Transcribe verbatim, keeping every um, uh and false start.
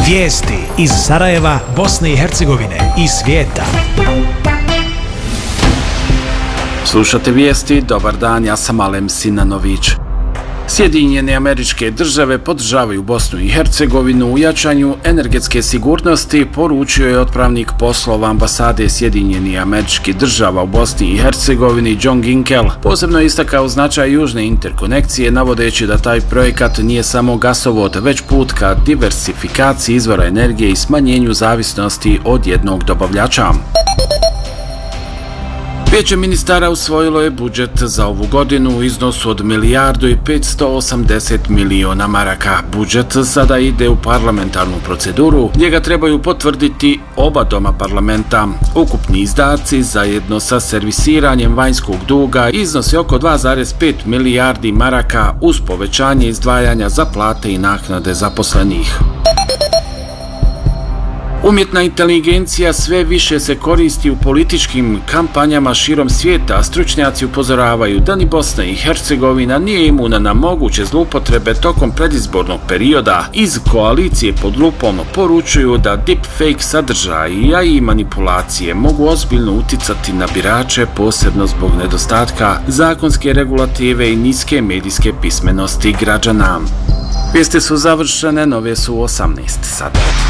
Vijesti iz Sarajeva, Bosne i Hercegovine i svijeta. Slušate vijesti, dobar dan, ja sam Alem Sinanović. Sjedinjene Američke Države podržavaju Bosnu i Hercegovinu u jačanju energetske sigurnosti, poručio je otpravnik poslova ambasade Sjedinjenih Američkih Država u Bosni i Hercegovini John Ginkel. Posebno je istakao značaj južne interkonekcije, navodeći da taj projekat nije samo gasovod, već put ka diversifikaciji izvora energije i smanjenju zavisnosti od jednog dobavljača. Vijeće ministara usvojilo je budžet za ovu godinu u iznosu od milijardu i petsto osamdeset miliona maraka. Budžet sada ide u parlamentarnu proceduru, gdje ga trebaju potvrditi oba doma parlamenta. Ukupni izdaci zajedno sa servisiranjem vanjskog duga iznose oko dva zarez pet milijardi maraka uz povećanje izdvajanja za plate i naknade zaposlenih. Umjetna inteligencija sve više se koristi u političkim kampanjama širom svijeta, a stručnjaci upozoravaju da ni Bosna i Hercegovina nije imuna na moguće zloupotrebe tokom predizbornog perioda. Iz koalicije pod lupom poručuju da deepfake sadržaja i manipulacije mogu ozbiljno uticati na birače, posebno zbog nedostatka zakonske regulative i niske medijske pismenosti građana. Vijesti su završene, nove su u osamnaest sati.